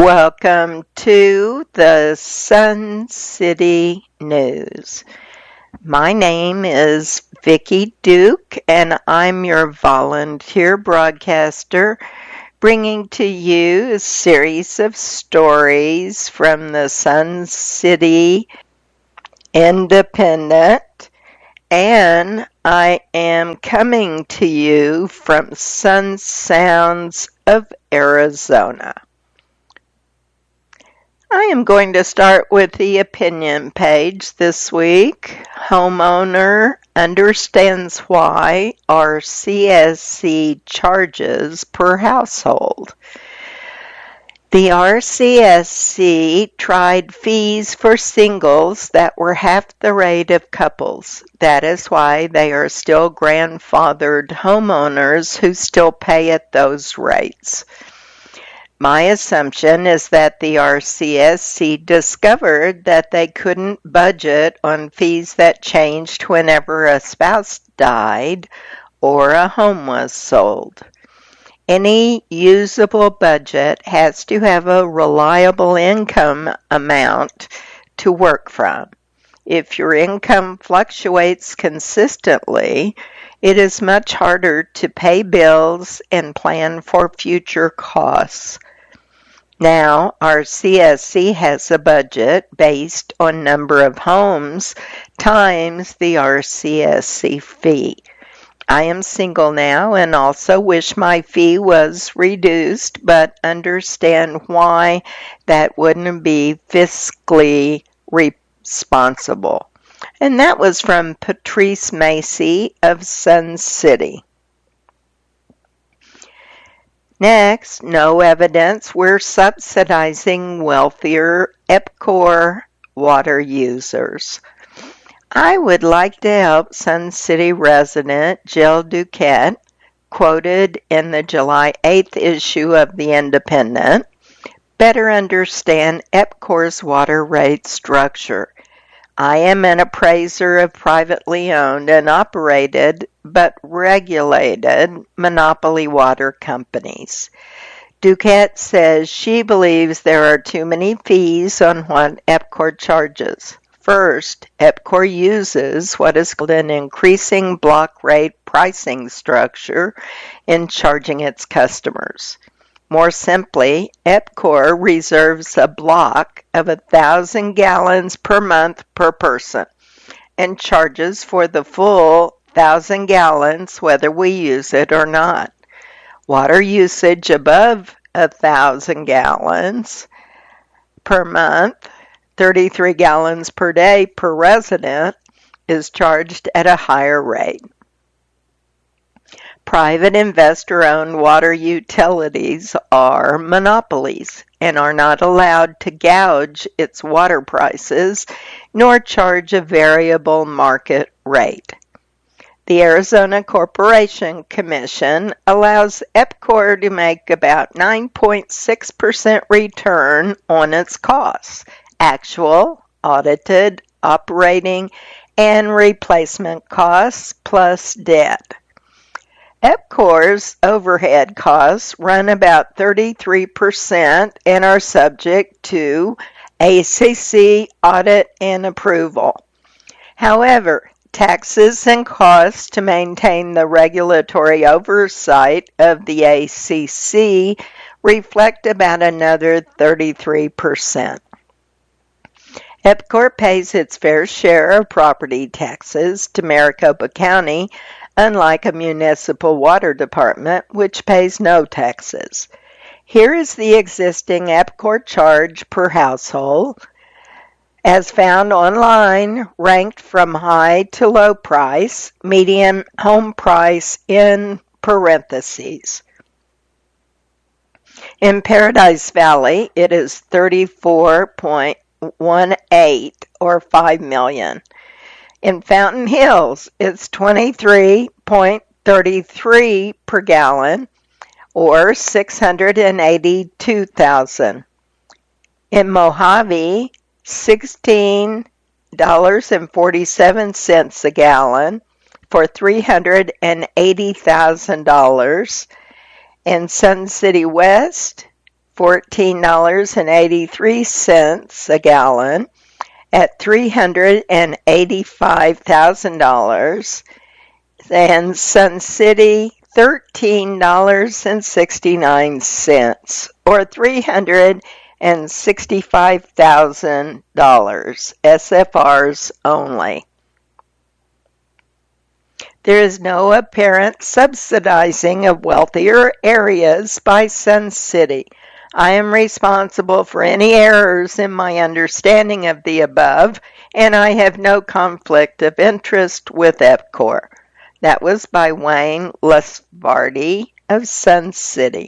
Welcome to the Sun City News. My name is Vicki Duke, and I'm your volunteer broadcaster, bringing to you a series of stories from the Sun City Independent, and I am coming to you from Sun Sounds of Arizona. I am going to start with the opinion page this week. Homeowner understands why RCSC charges per household. The RCSC tried fees for singles that were half the rate of couples. That is why they are still grandfathered homeowners who still pay at those rates. My assumption is that the RCSC discovered that they couldn't budget on fees that changed whenever a spouse died or a home was sold. Any usable budget has to have a reliable income amount to work from. If your income fluctuates consistently, it is much harder to pay bills and plan for future costs. Now, our CSC has a budget based on number of homes times the RCSC fee. I am single now and also wish my fee was reduced, but understand why that wouldn't be fiscally responsible. And that was from Patrice Macy of Sun City. Next, no evidence we're subsidizing wealthier EPCOR water users. I would like to help Sun City resident Jill Duquette, quoted in the July 8th issue of The Independent, better understand EPCOR's water rate structure. I am an appraiser of privately owned and operated but regulated monopoly water companies. Duquette says she believes there are too many fees on what EPCOR charges. First, EPCOR uses what is called an increasing block rate pricing structure in charging its customers. More simply, EPCOR reserves a block of 1,000 gallons per month per person and charges for the full 1,000 gallons whether we use it or not. Water usage above 1,000 gallons per month, 33 gallons per day per resident, is charged at a higher rate. Private investor-owned water utilities are monopolies and are not allowed to gouge its water prices nor charge a variable market rate. The Arizona Corporation Commission allows EPCOR to make about 9.6% return on its costs, actual, audited, operating, and replacement costs plus debt. EPCOR's overhead costs run about 33% and are subject to ACC audit and approval. However, taxes and costs to maintain the regulatory oversight of the ACC reflect about another 33%. EPCOR pays its fair share of property taxes to Maricopa County, unlike a municipal water department, which pays no taxes. Here is the existing EPCOR charge per household, as found online, ranked from high to low price, median home price in parentheses. In Paradise Valley, it is $34.18 or $5 million. In Fountain Hills, it's $23.33 per gallon, or $682,000. In Mojave, $16.47 a gallon for $380,000. In Sun City West, $14.83 a gallon at $385,000, and Sun City $13.69 or $365,000 SFRs only. There is no apparent subsidizing of wealthier areas by Sun City. I am responsible for any errors in my understanding of the above, and I have no conflict of interest with EPCOR. That was by Wayne Lusvardi of Sun City.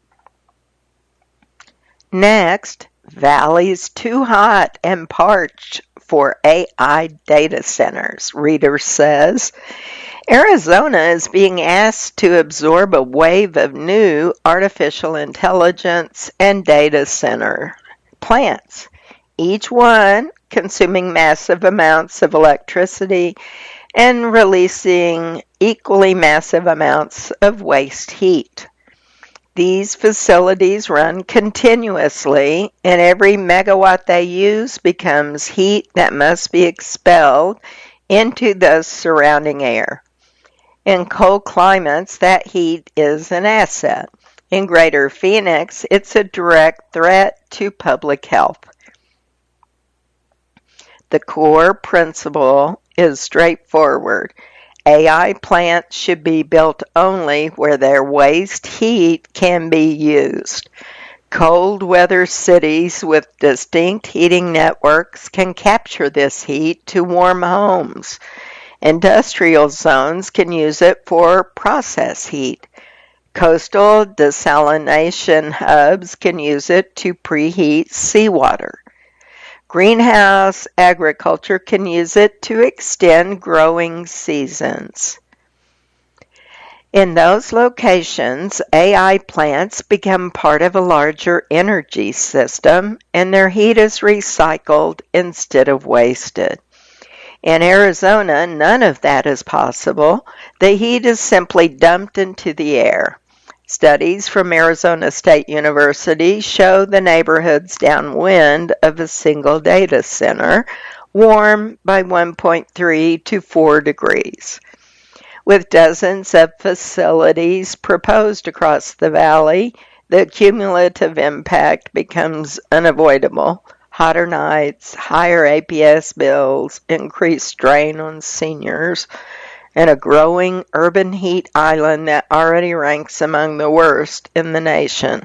Next, Valley's too hot and parched for AI data centers, reader says. Arizona is being asked to absorb a wave of new artificial intelligence and data center plants, each one consuming massive amounts of electricity and releasing equally massive amounts of waste heat. These facilities run continuously, and every megawatt they use becomes heat that must be expelled into the surrounding air. In cold climates, that heat is an asset. In Greater Phoenix, it's a direct threat to public health. The core principle is straightforward. AI plants should be built only where their waste heat can be used. Cold weather cities with distinct heating networks can capture this heat to warm homes. Industrial zones can use it for process heat. Coastal desalination hubs can use it to preheat seawater. Greenhouse agriculture can use it to extend growing seasons. In those locations, AI plants become part of a larger energy system, and their heat is recycled instead of wasted. In Arizona, none of that is possible. The heat is simply dumped into the air. Studies from Arizona State University show the neighborhoods downwind of a single data center warm by 1.3 to 4 degrees. With dozens of facilities proposed across the valley, the cumulative impact becomes unavoidable. Hotter nights, higher APS bills, increased strain on seniors, and a growing urban heat island that already ranks among the worst in the nation.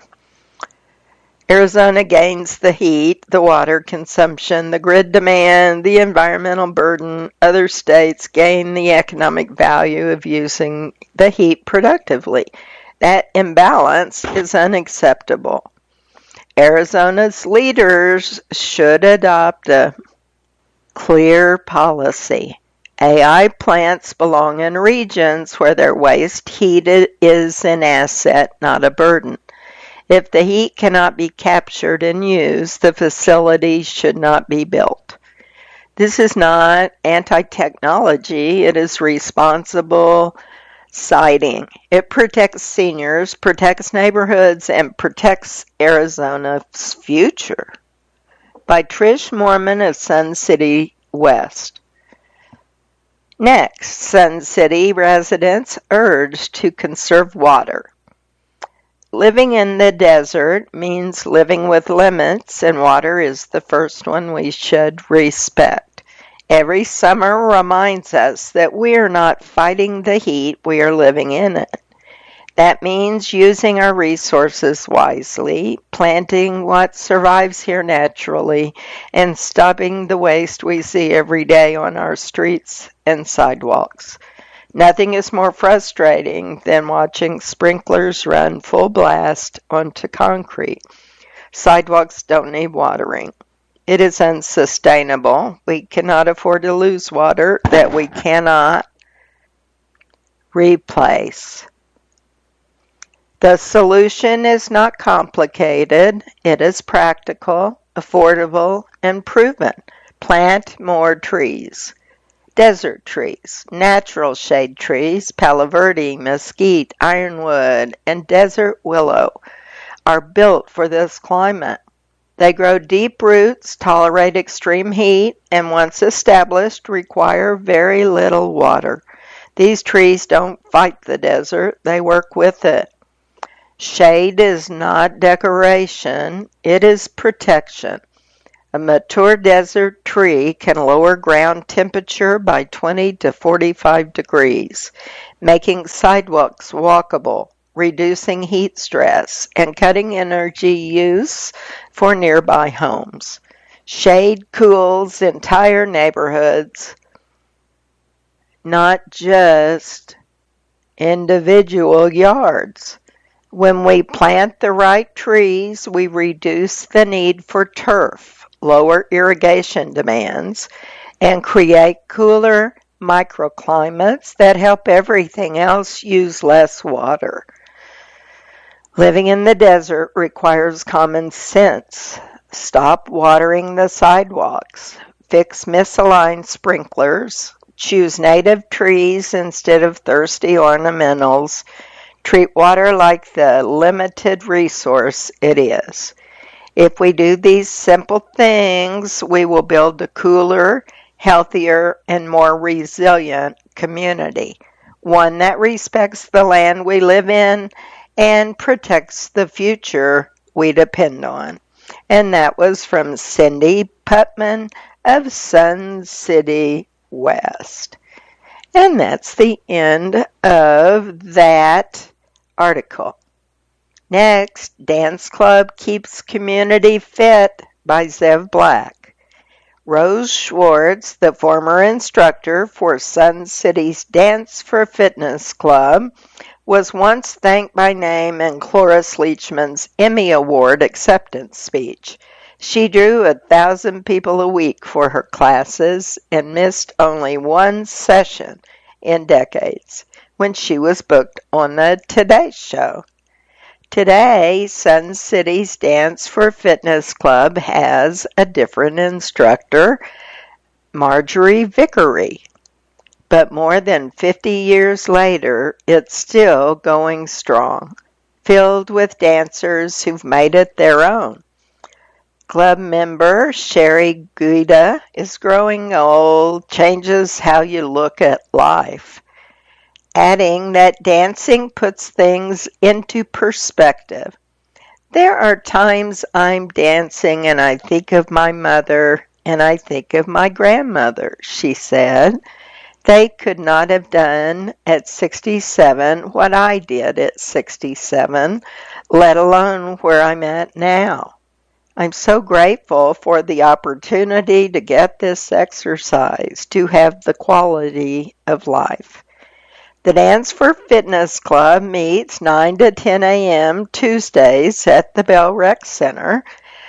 Arizona gains the heat, the water consumption, the grid demand, the environmental burden. Other states gain the economic value of using the heat productively. That imbalance is unacceptable. Arizona's leaders should adopt a clear policy. AI plants belong in regions where their waste heat is an asset, not a burden. If the heat cannot be captured and used, the facility should not be built. This is not anti-technology, it is responsible siting. It protects seniors, protects neighborhoods, and protects Arizona's future. By Trish Morman of Sun City West. Next, Sun City residents urged to conserve water. Living in the desert means living with limits, and water is the first one we should respect. Every summer reminds us that we are not fighting the heat, we are living in it. That means using our resources wisely, planting what survives here naturally, and stopping the waste we see every day on our streets and sidewalks. Nothing is more frustrating than watching sprinklers run full blast onto concrete. Sidewalks don't need watering. It is unsustainable. We cannot afford to lose water that we cannot replace. The solution is not complicated. It is practical, affordable, and proven. Plant more trees. Desert trees, natural shade trees, palo verde, mesquite, ironwood, and desert willow are built for this climate. They grow deep roots, tolerate extreme heat, and once established, require very little water. These trees don't fight the desert, they work with it. Shade is not decoration, it is protection. A mature desert tree can lower ground temperature by 20 to 45 degrees, making sidewalks walkable, reducing heat stress, and cutting energy use for nearby homes. Shade cools entire neighborhoods, not just individual yards. When we plant the right trees, we reduce the need for turf, lower irrigation demands, and create cooler microclimates that help everything else use less water. Living in the desert requires common sense. Stop watering the sidewalks. Fix misaligned sprinklers. Choose native trees instead of thirsty ornamentals. Treat water like the limited resource it is. If we do these simple things, we will build a cooler, healthier, and more resilient community. One that respects the land we live in and protects the future we depend on. And that was from Cindy Putman of Sun City West. And that's the end of that article. Next, Dance Club Keeps Community Fit by Zev Black. Rose Schwartz, the former instructor for Sun City's Dance for Fitness Club, was once thanked by name in Cloris Leachman's Emmy Award acceptance speech. She drew 1,000 people a week for her classes and missed only one session in decades when she was booked on the Today Show. Today, Sun City's Dance for Fitness Club has a different instructor, Marjorie Vickery. But more than 50 years later, it's still going strong, filled with dancers who've made it their own. Club member Sherry Guida is growing old, changes how you look at life, adding that dancing puts things into perspective. There are times I'm dancing and I think of my mother and I think of my grandmother, she said. They could not have done at 67 what I did at 67, let alone where I'm at now. I'm so grateful for the opportunity to get this exercise, to have the quality of life. The Dance for Fitness Club meets 9 to 10 a.m. Tuesdays at the Bell Rec Center,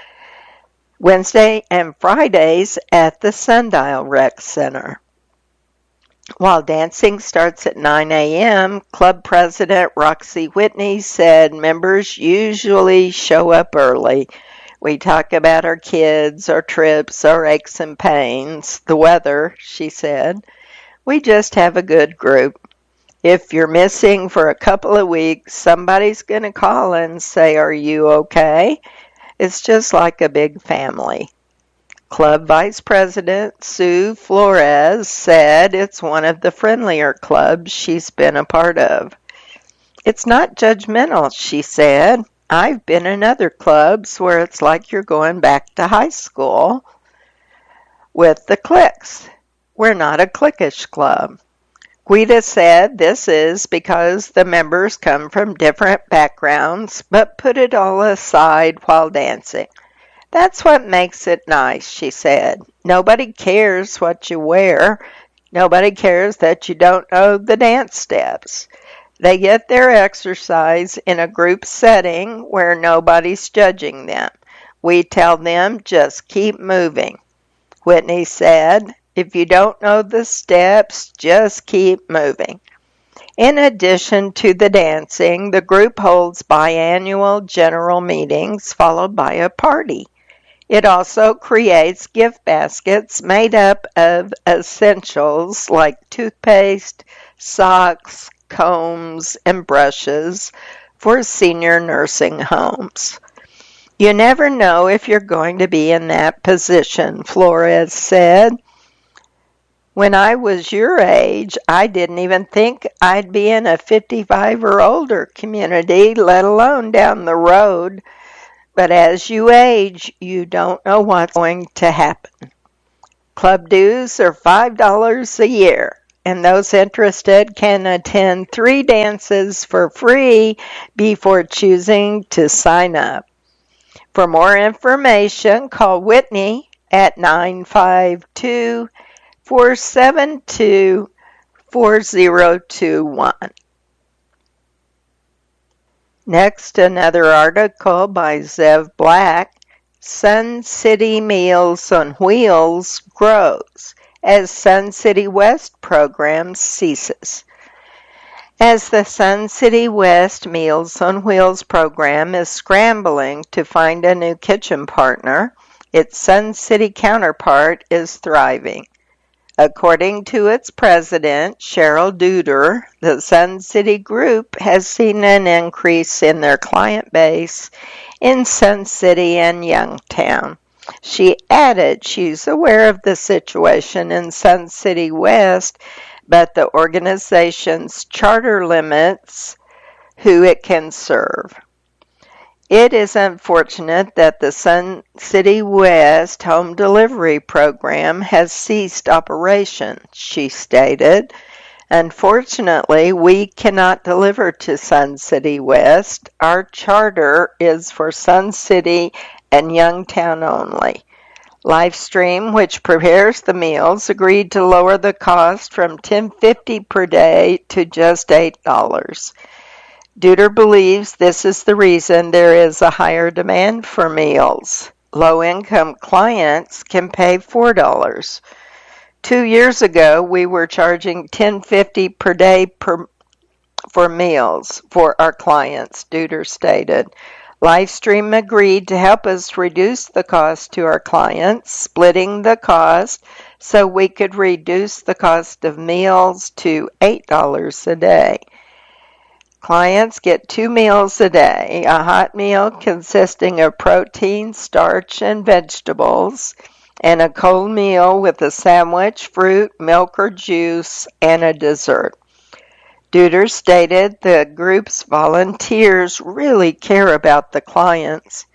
Wednesday and Fridays at the Sundial Rec Center. While dancing starts at 9 a.m., Club President Roxy Whitney said members usually show up early. We talk about our kids, our trips, our aches and pains, the weather, she said. We just have a good group. If you're missing for a couple of weeks, somebody's going to call and say, "Are you okay?" It's just like a big family. Club Vice President Sue Flores said it's one of the friendlier clubs she's been a part of. It's not judgmental, she said. I've been in other clubs where it's like you're going back to high school with the cliques. We're not a cliquish club. Guida said this is because the members come from different backgrounds, but put it all aside while dancing. That's what makes it nice, she said. Nobody cares what you wear. Nobody cares that you don't know the dance steps. They get their exercise in a group setting where nobody's judging them. We tell them just keep moving. Whitney said, if you don't know the steps, just keep moving. In addition to the dancing, the group holds biannual general meetings followed by a party. It also creates gift baskets made up of essentials like toothpaste, socks, combs, and brushes for senior nursing homes. You never know if you're going to be in that position, Flores said. When I was your age, I didn't even think I'd be in a 55 or older community, let alone down the road. But as you age, you don't know what's going to happen. Club dues are $5 a year, and those interested can attend 3 dances for free before choosing to sign up. For more information, call Whitney at 952-472-4021. Next, another article by Zev Black. Sun City Meals on Wheels grows as Sun City West program ceases. As the Sun City West Meals on Wheels program is scrambling to find a new kitchen partner, its Sun City counterpart is thriving. According to its president, Cheryl Duder, the Sun City Group has seen an increase in their client base in Sun City and Youngtown. She added she's aware of the situation in Sun City West, but the organization's charter limits who it can serve. It is unfortunate that the Sun City West home delivery program has ceased operation, she stated. Unfortunately, we cannot deliver to Sun City West. Our charter is for Sun City and Youngtown only. Livestream, which prepares the meals, agreed to lower the cost from $10.50 per day to just $8. Duder believes this is the reason there is a higher demand for meals. Low-income clients can pay $4. 2 years ago, we were charging $10.50 per day for meals for our clients, Duder stated. Livestream agreed to help us reduce the cost to our clients, splitting the cost so we could reduce the cost of meals to $8 a day. Clients get 2 meals a day, a hot meal consisting of protein, starch, and vegetables, and a cold meal with a sandwich, fruit, milk or juice, and a dessert. Duder stated the group's volunteers really care about the clients.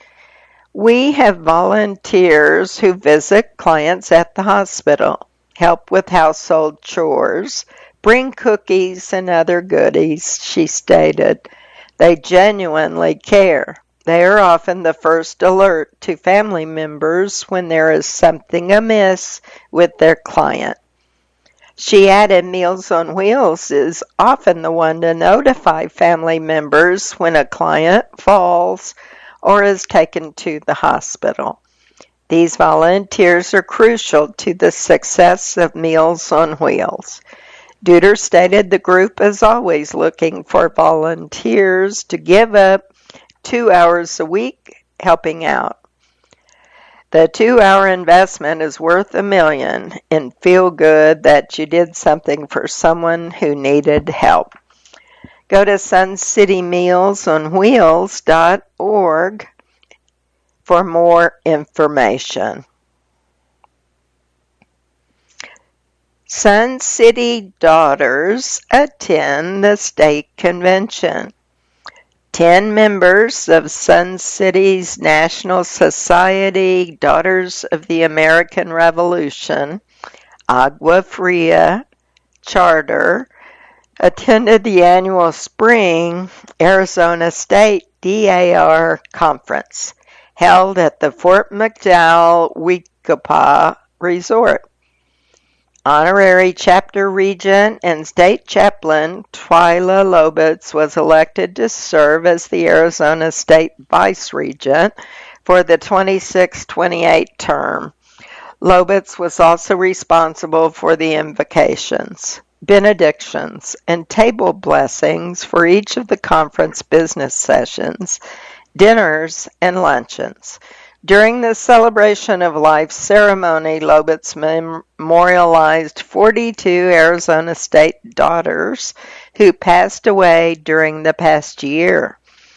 We have volunteers who visit clients at the hospital, help with household chores, bring cookies and other goodies, she stated. They genuinely care. They are often the first alert to family members when there is something amiss with their client. She added Meals on Wheels is often the one to notify family members when a client falls or is taken to the hospital. These volunteers are crucial to the success of Meals on Wheels. Duder stated the group is always looking for volunteers to give up 2 hours a week helping out. The 2-hour investment is worth $1 million and feel good that you did something for someone who needed help. Go to suncitymealsonwheels.org for more information. Sun City daughters attend the state convention. 10 members of Sun City's National Society Daughters of the American Revolution, Agua Fria Charter, attended the annual Spring Arizona State DAR Conference held at the Fort McDowell Weekapaw Resort. Honorary Chapter Regent and State Chaplain Twyla Lobitz was elected to serve as the Arizona State Vice Regent for the 26-28 term. Lobitz was also responsible for the invocations, benedictions, and table blessings for each of the conference business sessions, dinners, and luncheons. During the celebration of life ceremony, Lobitz memorialized 42 Arizona State daughters who passed away during the past year.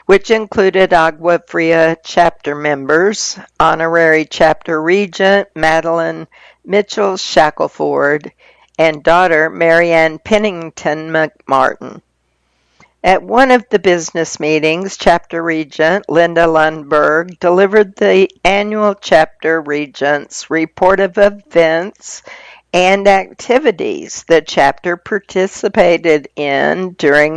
which included Agua Fria chapter members, honorary chapter regent Madeline Mitchell Shackelford, and daughter Marianne Pennington McMartin. At one of the business meetings, Chapter Regent Linda Lundberg delivered the annual Chapter Regent's report of events and activities the chapter participated in during